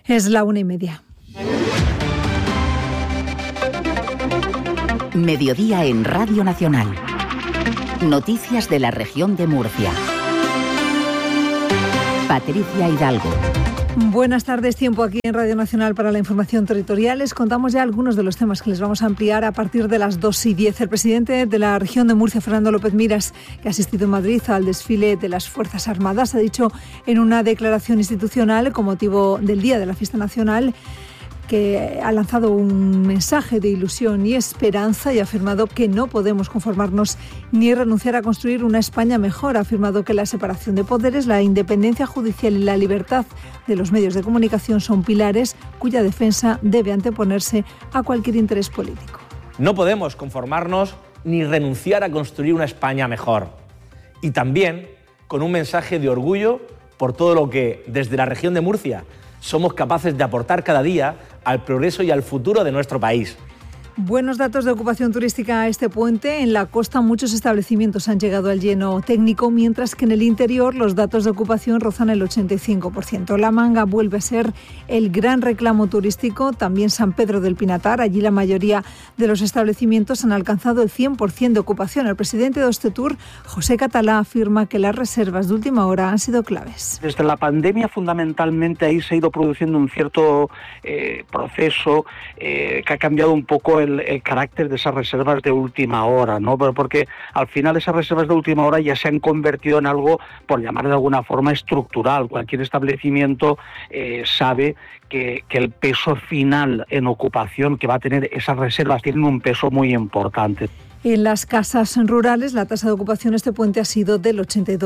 Es la 1:30. Mediodía en Radio Nacional. Noticias de la región de Murcia. Patricia Hidalgo. Buenas tardes, tiempo aquí en Radio Nacional para la información territorial. Les contamos ya algunos de los temas que les vamos a ampliar a partir de las 2:10. El presidente de la región de Murcia, Fernando López Miras, que ha asistido en Madrid al desfile de las Fuerzas Armadas, ha dicho en una declaración institucional con motivo del Día de la Fiesta Nacional que ha lanzado un mensaje de ilusión y esperanza y ha afirmado que no podemos conformarnos ni renunciar a construir una España mejor. Ha afirmado que la separación de poderes, la independencia judicial y la libertad de los medios de comunicación son pilares cuya defensa debe anteponerse a cualquier interés político. No podemos conformarnos ni renunciar a construir una España mejor. Y también con un mensaje de orgullo por todo lo que desde la región de Murcia somos capaces de aportar cada día al progreso y al futuro de nuestro país. Buenos datos de ocupación turística a este puente. En la costa muchos establecimientos han llegado al lleno técnico, mientras que en el interior los datos de ocupación rozan el 85%. La Manga vuelve a ser el gran reclamo turístico, también San Pedro del Pinatar. Allí la mayoría de los establecimientos han alcanzado el 100% de ocupación. El presidente de Ostetur, José Catalá, afirma que las reservas de última hora han sido claves. Desde la pandemia, fundamentalmente, ahí se ha ido produciendo un cierto proceso que ha cambiado un poco el carácter de esas reservas de última hora, ¿no? Porque al final esas reservas de última hora ya se han convertido en algo, por llamar de alguna forma, estructural. Cualquier establecimiento sabe que el peso final en ocupación que va a tener esas reservas tiene un peso muy importante. En las casas rurales la tasa de ocupación este puente ha sido del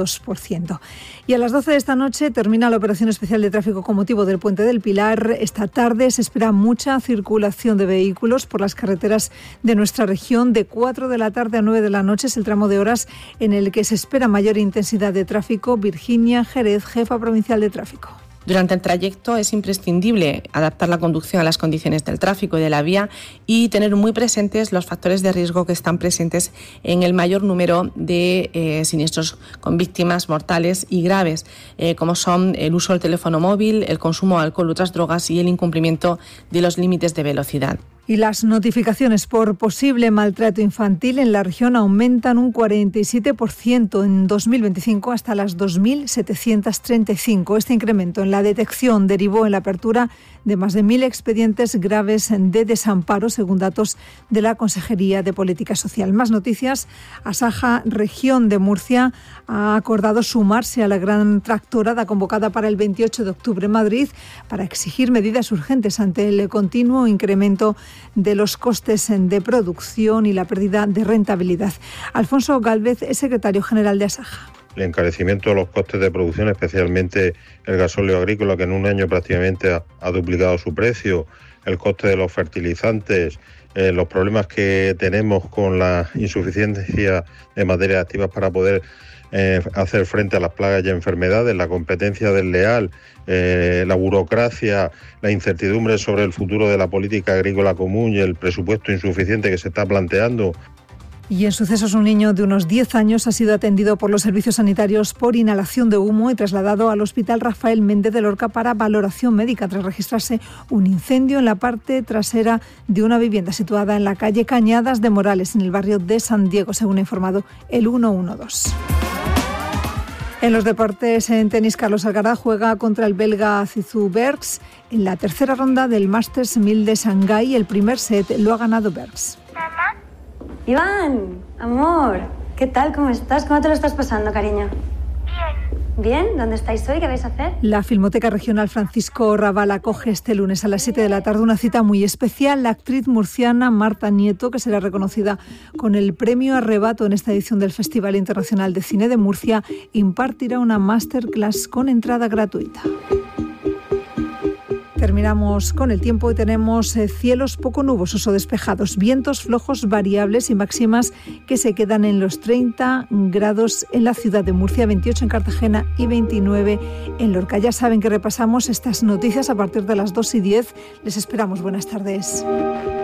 82%. Y a las 12 de esta noche termina la operación especial de tráfico con motivo del Puente del Pilar. Esta tarde se espera mucha circulación de vehículos por las carreteras de nuestra región. De 4 de la tarde a 9 de la noche es el tramo de horas en el que se espera mayor intensidad de tráfico. Virginia Jerez, jefa provincial de tráfico. Durante el trayecto es imprescindible adaptar la conducción a las condiciones del tráfico y de la vía y tener muy presentes los factores de riesgo que están presentes en el mayor número de siniestros con víctimas mortales y graves, como son el uso del teléfono móvil, el consumo de alcohol u otras drogas y el incumplimiento de los límites de velocidad. Y las notificaciones por posible maltrato infantil en la región aumentan un 47% en 2025 hasta las 2.735. Este incremento en la detección derivó en la apertura de más de 1.000 expedientes graves de desamparo, según datos de la Consejería de Política Social. Más noticias. Asaja, región de Murcia, ha acordado sumarse a la gran tractorada convocada para el 28 de octubre en Madrid para exigir medidas urgentes ante el continuo incremento de los costes de producción y la pérdida de rentabilidad. Alfonso Gálvez es secretario general de Asaja. El encarecimiento de los costes de producción, especialmente el gasóleo agrícola, que en un año prácticamente ha duplicado su precio, el coste de los fertilizantes, los problemas que tenemos con la insuficiencia de materias activas para poder hacer frente a las plagas y enfermedades, la competencia desleal, la burocracia, la incertidumbre sobre el futuro de la política agrícola común y el presupuesto insuficiente que se está planteando. Y en sucesos, un niño de unos 10 años ha sido atendido por los servicios sanitarios por inhalación de humo y trasladado al Hospital Rafael Méndez de Lorca para valoración médica tras registrarse un incendio en la parte trasera de una vivienda situada en la calle Cañadas de Morales, en el barrio de San Diego, según ha informado el 112. En los deportes, en tenis, Carlos Alcaraz juega contra el belga Zizou Bergs en la tercera ronda del Masters 1000 de Shanghái. El primer set lo ha ganado Bergs. ¿Mamá? Iván, amor, ¿qué tal? ¿Cómo estás? ¿Cómo te lo estás pasando, cariño? Bien. ¿Bien? ¿Dónde estáis hoy? ¿Qué vais a hacer? La Filmoteca Regional Francisco Raval acoge este lunes a las 7 de la tarde una cita muy especial. La actriz murciana Marta Nieto, que será reconocida con el premio Arrebato en esta edición del Festival Internacional de Cine de Murcia, impartirá una masterclass con entrada gratuita. Terminamos con el tiempo y tenemos cielos poco nubosos o despejados, vientos flojos variables y máximas que se quedan en los 30 grados en la ciudad de Murcia, 28 en Cartagena y 29 en Lorca. Ya saben que repasamos estas noticias a partir de las 2:10. Les esperamos. Buenas tardes.